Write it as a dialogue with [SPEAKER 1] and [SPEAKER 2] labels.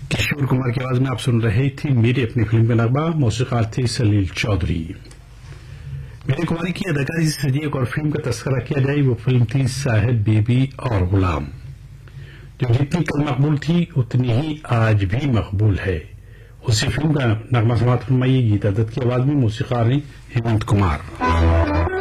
[SPEAKER 1] किशोर कुमार की आवाज में आप सुन रहे थी मेरी अपनी फिल्म का नगमा। मौसीकार थी सलील चौधरी। मीरा कुमारी की अदाकारी से सजी एक और फिल्म का तस्करा किया जाए, वो फिल्म थी साहिब बीबी और गुलाम, जो जितनी कल मकबूल थी उतनी ही आज भी मकबूल है। उसी फिल्म का नगमा समात फरमाइए गीता दत्त की आवाज में, मौसीकार हैं हेमंत कुमार।